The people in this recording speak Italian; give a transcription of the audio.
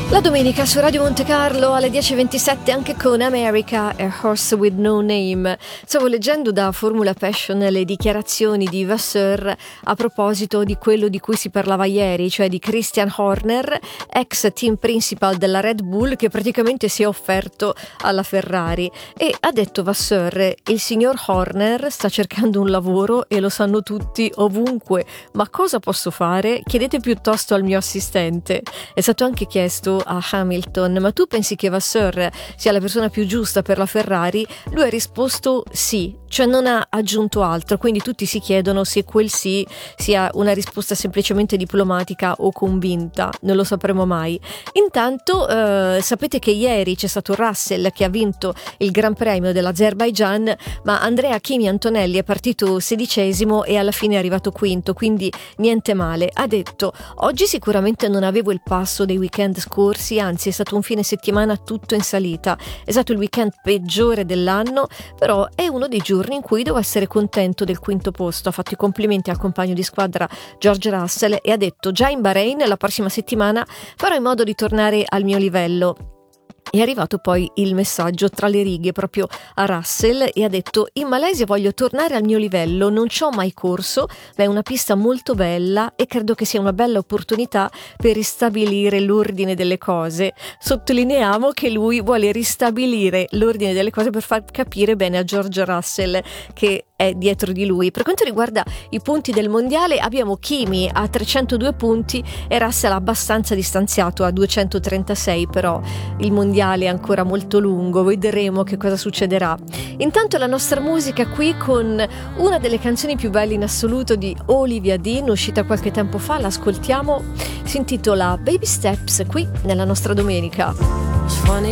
La domenica su Radio Monte Carlo alle 10:27 anche con America, A Horse with No Name. Stavo leggendo da Formula Passion le dichiarazioni di Vasseur a proposito di quello di cui si parlava ieri, cioè di Christian Horner, ex team principal della Red Bull, che praticamente si è offerto alla Ferrari. E ha detto Vasseur: il signor Horner sta cercando un lavoro e lo sanno tutti ovunque, ma cosa posso fare? Chiedete piuttosto al mio assistente. È stato anche chiesto a Hamilton: ma tu pensi che Vasseur sia la persona più giusta per la Ferrari? Lui ha risposto sì, cioè non ha aggiunto altro, quindi tutti si chiedono se quel sì sia una risposta semplicemente diplomatica o convinta, non lo sapremo mai. Intanto sapete che ieri c'è stato Russell che ha vinto il Gran Premio dell'Azerbaigian, ma Andrea Kimi Antonelli è partito 16° e alla fine è arrivato quinto, quindi niente male. Ha detto: oggi sicuramente non avevo il passo dei weekend scorsi, anzi è stato un fine settimana tutto in salita, è stato il weekend peggiore dell'anno, però è uno dei giorni in cui devo essere contento del quinto posto. Ha fatto i complimenti al compagno di squadra George Russell e ha detto: già in Bahrain la prossima settimana farò in modo di tornare al mio livello. È arrivato poi il messaggio tra le righe proprio a Russell e ha detto: in Malesia voglio tornare al mio livello, non ci ho mai corso, ma è una pista molto bella e credo che sia una bella opportunità per ristabilire l'ordine delle cose. Sottolineiamo che lui vuole ristabilire l'ordine delle cose per far capire bene a George Russell che è dietro di lui. Per quanto riguarda i punti del mondiale, abbiamo Kimi a 302 punti e Russell abbastanza distanziato a 236, però il mondiale è ancora molto lungo, vedremo che cosa succederà. Intanto la nostra musica qui con una delle canzoni più belle in assoluto di Olivia Dean, uscita qualche tempo fa, l'ascoltiamo, si intitola Baby Steps, qui nella nostra domenica.